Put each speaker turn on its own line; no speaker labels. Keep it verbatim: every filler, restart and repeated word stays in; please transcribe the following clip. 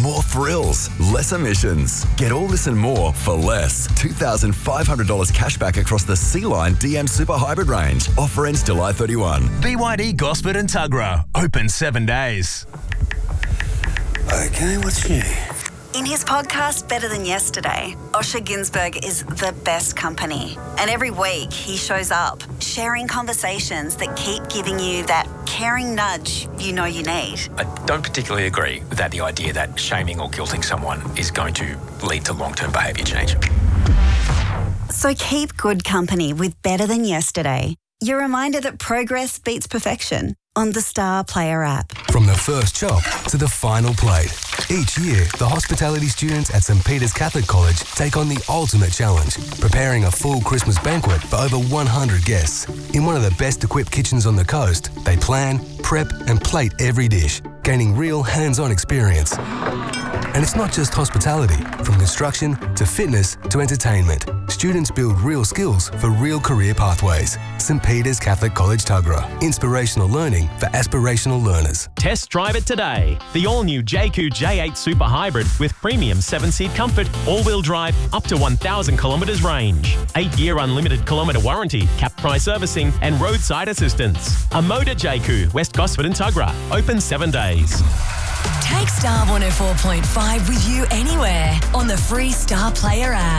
more thrills, less emissions. Get all this and more for less. two thousand five hundred dollars cashback across the C-Line D M Super Hybrid range. Offer ends July thirty-first.
B Y D Gosford and Tuggerah. Open seven days.
Okay, what's new?
In his podcast, Better Than Yesterday, Osher Ginsberg is the best company. And every week he shows up, sharing conversations that keep giving you that caring nudge you know you need.
I don't particularly agree with that, the idea that shaming or guilting someone is going to lead to long-term behaviour change.
So keep good company with Better Than Yesterday. Your reminder that progress beats perfection on the Star Player app.
From the first chop to the final plate, each year the hospitality students at St Peter's Catholic College take on the ultimate challenge, preparing a full Christmas banquet for over one hundred guests. In one of the best equipped kitchens on the coast, they plan, prep and plate every dish, gaining real hands-on experience. And it's not just hospitality. From construction to fitness to entertainment, students build real skills for real career pathways. St Peter's Catholic College Tuggerah. Inspirational learning for aspirational learners.
Test drive it today. The all-new J Q J eight Super Hybrid with premium seven-seat comfort, all-wheel drive, up to one thousand kilometres range. eight-year unlimited kilometre warranty, cap price servicing and roadside assistance. A Motor J Q, West Gosford and Tuggerah. Open seven days.
Take Star one oh four point five with you anywhere on the free Star Player app.